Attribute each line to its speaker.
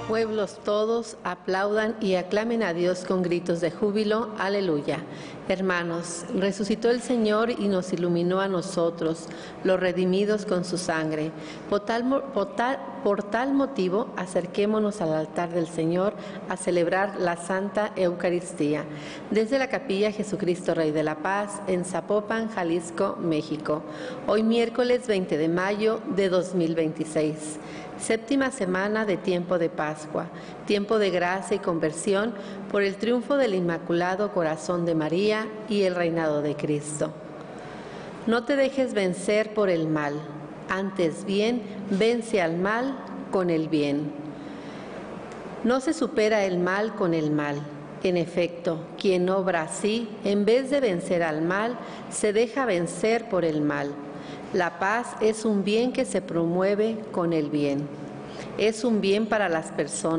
Speaker 1: Pueblos todos, aplaudan y aclamen a Dios con gritos de júbilo. Aleluya. Hermanos, resucitó el Señor y nos iluminó a nosotros, los redimidos con su sangre. Por tal motivo, acerquémonos al altar del Señor a celebrar la Santa Eucaristía. Desde la Capilla Jesucristo Rey de la Paz, en Zapopan, Jalisco, México. Hoy miércoles 20 de mayo de 2026. Séptima semana de tiempo de Pascua, tiempo de gracia y conversión por el triunfo del Inmaculado Corazón de María y el reinado de Cristo. No te dejes vencer por el mal, antes bien, vence al mal con el bien. No se supera el mal con el mal. En efecto, quien obra así, en vez de vencer al mal, se deja vencer por el mal. La paz es un bien que se promueve con el bien. Es un bien para las personas.